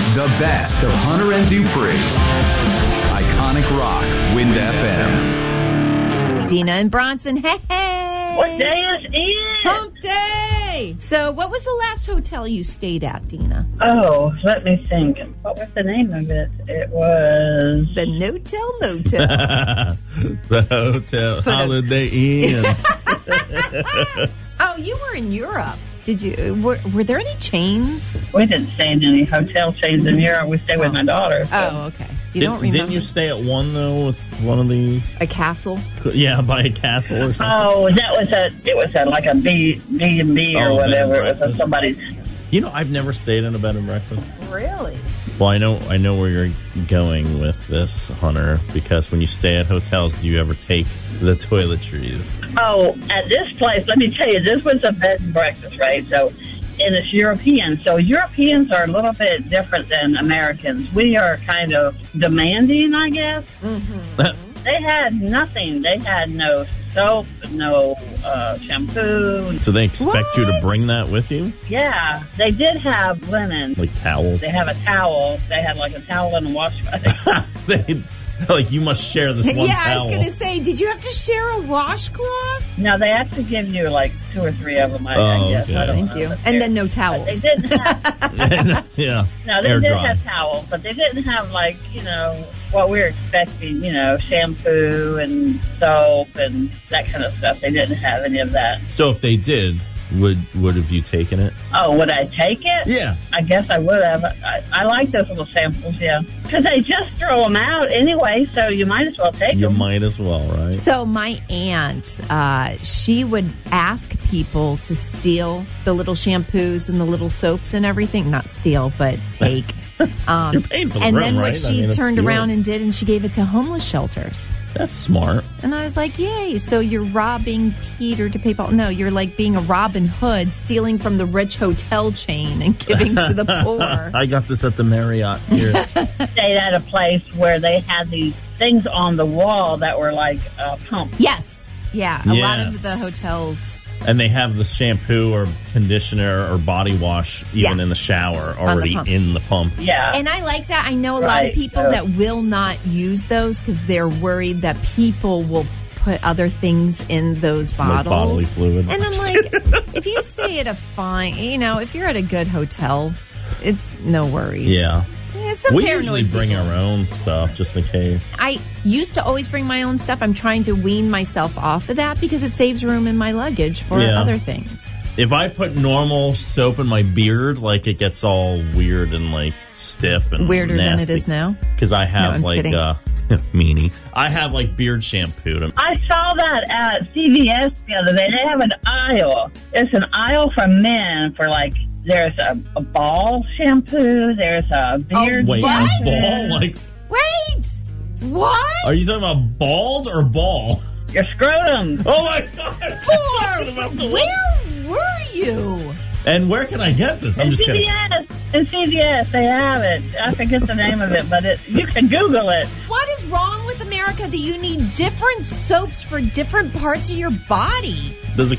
The best of Hunter and Dupree. Iconic Rock, Wind FM. Dina and Bronson, hey! What day is it? Hump day! So, what was the last hotel you stayed at, Dina? Oh, let me think. What was the name of it? It was... The Notel. The Hotel Holiday Inn. Oh, you were in Europe. Did you? Were there any chains? We didn't stay in any hotel chains in Europe. We stayed with my daughter. So. Oh, okay. You don't remember? Didn't you stay at one, though, with one of these? A castle? Yeah, by a castle or something. Oh, it was like a B&B or whatever. It was somebody's... You know, I've never stayed in a bed and breakfast. Really? Well, I know where you're going with this, Hunter, because when you stay at hotels, do you ever take the toiletries? Oh, at this place, let me tell you, this was a bed and breakfast, right? So, and it's European. So Europeans are a little bit different than Americans. We are kind of demanding, I guess. Mm-hmm. They had nothing. They had no soap, no shampoo. So they expect you to bring that with you? Yeah. They did have linen. Like towels? They have a towel. They had like a towel and a washcloth. Like, you must share this one towel. Yeah, I was going to say, did you have to share a washcloth? No, they actually give you like 2 or 3 of them, I guess. Okay. I don't Thank know. you. And then no towels. They didn't have... Yeah. No, they Air did dry. have towels, but they didn't have, like, what we were expecting, shampoo and soap and that kind of stuff. They didn't have any of that. So if they did, would have you taken it? Oh, would I take it? Yeah. I guess I would have. I like those little samples, yeah. Because they just throw them out anyway, so you might as well take You them. might as well, right? So my aunt, she would ask people to steal the little shampoos and the little soaps and everything. Not steal, but take. You're paying for the and room, then right? what she it's turned yours. around and did, and she gave it to homeless shelters. That's smart. And I was like, yay. So you're robbing Peter to pay Paul. No, you're like being a Robin Hood, stealing from the rich hotel chain and giving to the poor. I got this at the Marriott here. Stayed at a place where they had these things on the wall that were like pumps. Yes. Yeah. A lot of Yes. the hotels. And they have the shampoo or conditioner or body wash even Yeah. in the shower already pump. in the pump. Yeah. And I like that. I know a lot of Right, people so- that will not use those because they're worried that people will put other things in those bottles. Like bodily fluid. And I'm like, if you stay at a fine, if you're at a good hotel, it's no worries. Yeah. Some We paranoid usually bring people. our own stuff just in case. I used to always bring my own stuff. I'm trying to wean myself off of that because it saves room in my luggage for Yeah. other things. If I put normal soap in my beard, like, it gets all weird and like stiff and Weirder nasty. than it is now. Because I have I'm kidding. meanie. I have like beard shampoo. I saw that at CVS the other day. They have an aisle. It's an aisle for men for like, there's a ball shampoo, there's a beard Wait, What? a ball? Like, Wait! What? are you talking about bald or ball? your scrotum. Oh my god! Where were you? And where can I get this? I'm In just kidding. CVS. In CVS, they have it. I forget the name of it, but you can Google it. What is wrong with America that you need different soaps for different parts of your body? Does it